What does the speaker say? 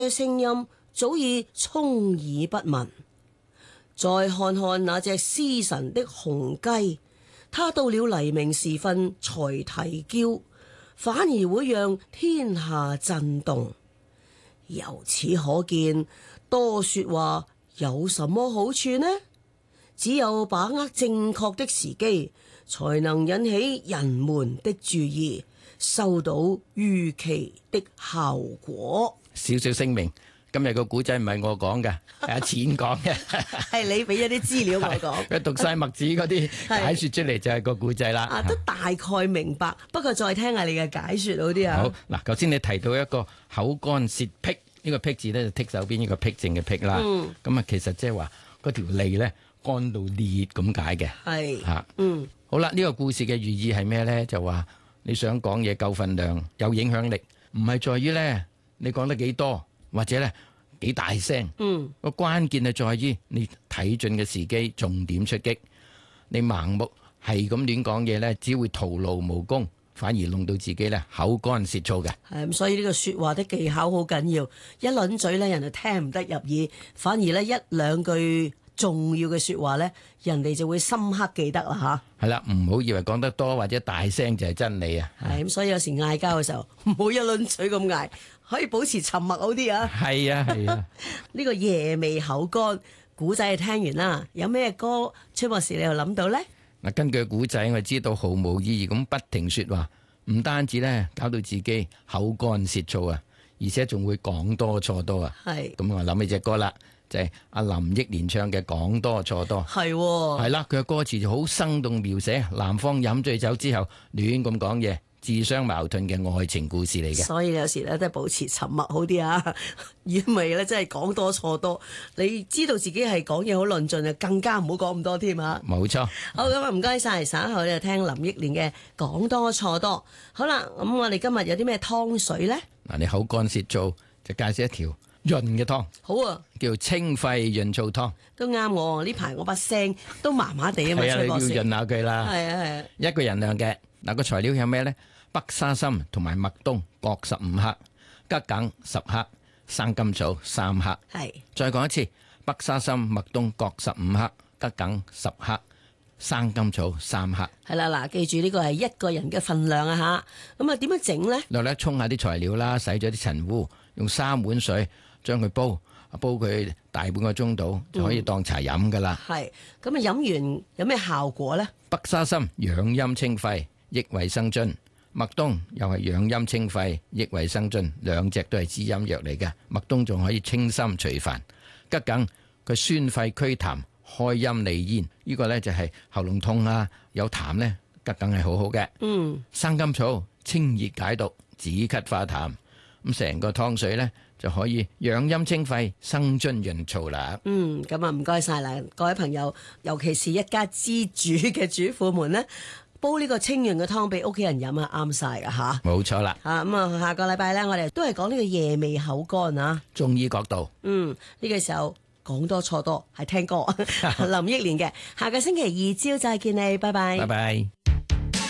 嘅聲音早已充耳不聞。再看看那隻司晨的雄雞，它到了黎明時分才啼叫，反而會讓天下震動。由此可見，多說話有什麼好處呢？只有把握正確的時機，才能引起人們的注意，收到預期的效果。 少少聲明，今日個古仔唔係我講嘅，係阿錢講嘅， 係你俾咗啲資料我講， 佢讀晒墨子嗰啲解說出嚟就係個古仔啦。 都大概明白，不過再聽下你嘅解說好啲啊。 好嗱，頭先你提到一個口乾舌僻，呢個僻字咧就剔手邊呢個僻靜嘅僻啦。咁啊，其實即係話嗰條脷咧乾到裂咁解嘅。 係吓，好啦，呢個故事嘅寓意係咩咧？就話你想講嘢夠分量，有影響力，唔係在於咧你講得幾多，或者咧幾大聲。個關鍵係在於你睇準嘅時機，重點出擊。你盲目係咁亂講嘢咧，只會徒勞無功，反而弄到自己咧口乾舌燥嘅。 係咁，所以呢個說話的技巧好緊要。一輪嘴咧，人就聽唔得入耳，反而咧一兩句重要嘅說話咧，人哋就會深刻記得啦吓。 係啦，唔好以為講得多或者大聲就係真理啊。 係咁，所以有時嗌交嘅時候，唔好一輪嘴咁嗌，可以保持沉默好啲啊。 係啊係啊， 呢個夜未口乾，古仔聽完啦，有咩歌崔博士你又諗到呢？ 嗱，根據古仔我知道毫無意義咁不停說話，唔單止咧搞到自己口乾舌燥啊，而且仲會講多錯多啊。 係咁我諗起隻歌啦，就係阿林憶蓮唱嘅《講多錯多》。係啦，佢嘅歌詞就好生動描寫男方飲醉酒之後亂咁講嘢，自相矛盾嘅愛情故事嚟嘅。 所以有時咧都係保持沉默好啲啊，如果唔係咧真係講多錯多。你知道自己係講嘢好論盡啊，更加唔好講咁多添啊。 冇錯。 好，咁啊，唔該晒，稍後就聽林憶蓮嘅講多錯多。好啦，咁我哋今日有啲咩湯水咧？ 嗱，你口乾舌燥就介紹一條潤嘅湯。 好啊， 叫清肺潤燥湯。 都啱我呢排我把聲都麻麻地啊嘛， 係啊，你要崔博士。 潤下佢啦。 係啊係啊， 一個人量嘅嗱，個材料有咩咧？北沙參同埋麥冬各15克，桔梗10克，生甘草3克。 係。 再講一次，北沙參、麥冬各15克，桔梗10克，生甘草3克。 係啦，嗱，記住呢個係一個人嘅份量啊吓。咁啊，點樣整咧？ 略略沖下啲材料啦，洗咗啲塵污，用3碗水將佢煲佢大半個鐘度，就可以當茶飲噶啦。 係。咁啊，飲完有咩效果咧？ 北沙參養陰清肺，益胃生津。麥冬又係養陰清肺、益胃生津，兩隻都係滋陰藥嚟嘅。麥冬仲可以清心除煩，桔梗佢酸肺驅痰、開陰利咽，呢個呢就係喉嚨痛啊有痰呢，桔梗係好好嘅。生甘草清熱解毒、止咳化痰，咁成個湯水呢就可以養陰清肺、生津潤燥啦。 咁啊唔該晒啦，各位朋友，尤其是一家之主嘅主婦們呢，煲呢個清潤嘅湯俾屋企人飲啊，啱晒噶吓。 冇錯啦。 咁啊，下個禮拜呢，我哋都係講呢個夜味口乾啊。 中醫角度。 呢個時候講多錯多，係聽歌林憶蓮嘅。下個星期二朝再見你，拜拜。 拜拜。